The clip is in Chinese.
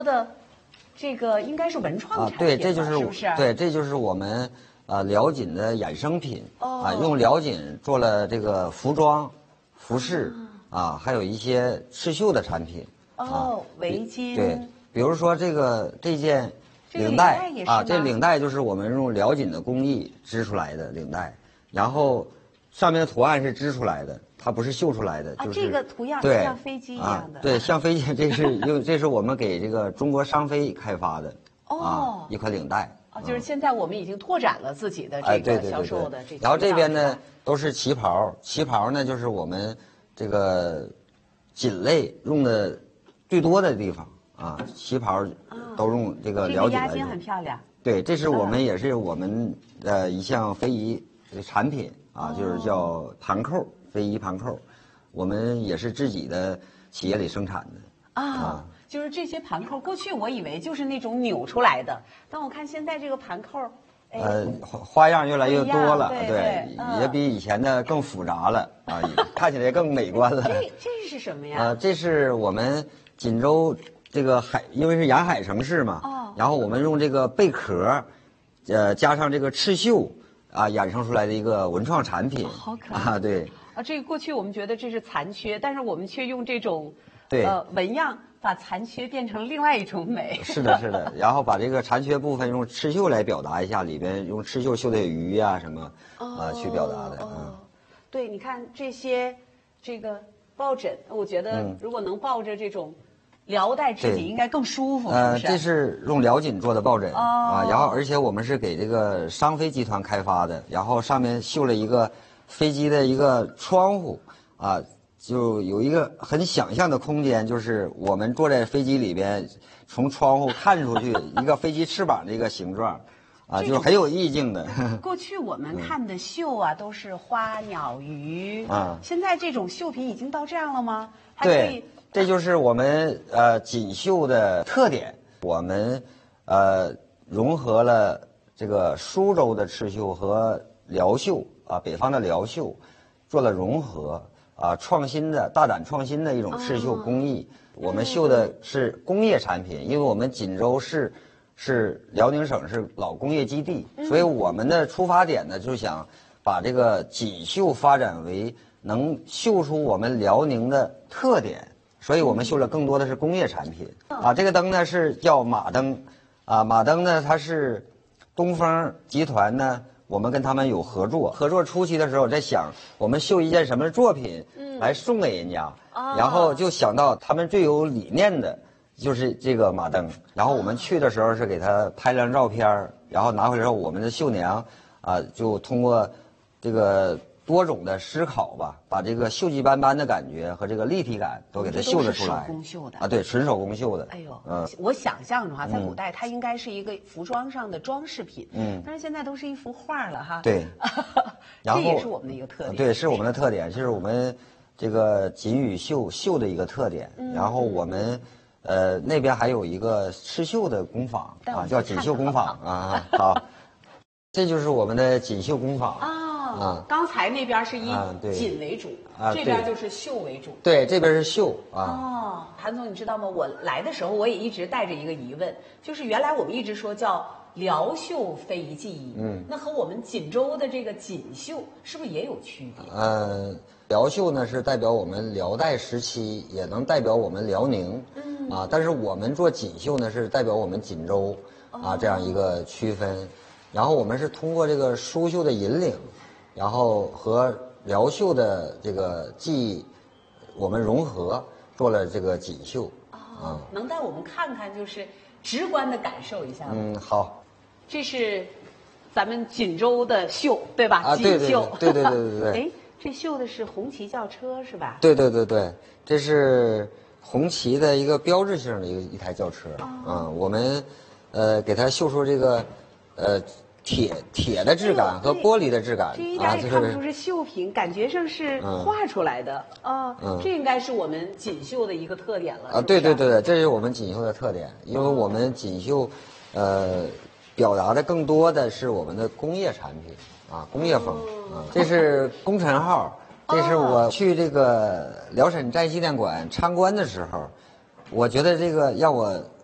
的这个应该是文创产品吧， 对，这就是是不是？ 对，这就是我们辽锦的衍生品用辽锦做了这个服装、服饰还有一些刺绣的产品围巾。 对，比如说这件领带这领带就是我们用辽锦的工艺织出来的领带，然后上面的图案是织出来的。它不是绣出来的，就是这个图样像飞机一样的， 对，像飞机。这是我们给这个中国商飞开发的一款领带就是现在我们已经拓展了自己的这个销售的这。 然后这边呢都是旗袍，旗袍呢就是我们这个锦类用的最多的地方旗袍都用这个辽锦来用。 这个压肩很漂亮。 对，这是我们也是我们一项非遗产品就是叫盘扣。非遗盘扣，我们也是自己的企业里生产的就是这些盘扣，过去我以为就是那种扭出来的，但我看现在这个盘扣， 花样越来越多了， 对， 也比以前的更复杂了看起来更美观了。 这是什么呀？ 这是我们锦州这个因为是沿海城市嘛，然后我们用这个贝壳，加上这个刺绣衍生出来的一个文创产品， 好可爱对。 这个过去我们觉得这是残缺，但是我们却用这种纹样把残缺变成另外一种美。 是的，是的。然后把这个残缺部分用刺绣来表达一下，里边用刺绣绣的鱼什么去表达的。 对，你看这个抱枕，我觉得如果能抱着这种辽带织锦，应该更舒服。 这是用辽锦做的抱枕然后而且我们是给这个商飞集团开发的，然后上面绣了一个飞机的一个窗户就有一个很想象的空间，就是我们坐在飞机里边，从窗户看出去一个飞机翅膀的一个形状就是很有意境的。 过去我们看的绣都是花鸟鱼现在这种绣品已经到这样了吗？ 对，这就是我们锦绣的特点。我们融合了这个苏州的刺绣和辽绣北方的辽绣做了融合大胆创新的一种刺绣工艺。我们绣的是工业产品，因为我们锦州市是辽宁省是老工业基地，所以我们的出发点呢，就想把这个锦绣发展为能绣出我们辽宁的特点，所以我们绣了更多的是工业产品这个灯呢是叫马灯马灯呢它是东风集团呢。我们跟他们有合作初期的时候，在想我们绣一件什么作品来送给人家，然后就想到他们最有理念的就是这个马灯。然后我们去的时候是给他拍了张照片，然后拿回来之后，我们的绣娘就通过这个多种的思考吧，把这个锈迹斑斑的感觉和这个立体感都给它绣了出来。 手工绣的对，纯手工绣的。 哎呦，我想象中在古代它应该是一个服装上的装饰品，但是现在都是一幅画了哈。 对，然后这也是我们的一个特点。 对，是我们的特点，就是我们这个锦与绣的一个特点。然后我们那边还有一个刺绣的工坊叫锦绣工坊好，这就是我们的锦绣工坊刚才那边是以锦为主这边就是绣为主。 对，这边是绣韩总，你知道吗？我来的时候我也一直带着一个疑问，就是原来我们一直说叫辽绣非遗技艺，那和我们锦州的这个锦绣是不是也有区别？ 辽绣呢是代表我们辽代时期，也能代表我们辽宁，但是我们做锦绣呢是代表我们锦州这样一个区分。然后我们是通过这个苏绣的引领，然后和辽绣的这个技艺，我们融合做了这个锦绣能带我们看看，就是直观的感受一下吗？ 好， 这是咱们锦州的绣，对吧？ 锦绣， 对。 这绣的是红旗轿车是吧？ 对，这是红旗的一个标志性的一台轿车我们给它绣出这个铁的质感和玻璃的质感这一点看不出是绣品，感觉上是画出来的这应该是我们锦绣的一个特点了对，这是我们锦绣的特点，因为我们锦绣表达的更多的是我们的工业产品工业风这是功臣号，这是我去这个辽沈寨纪念馆参观的时候，我觉得这个让我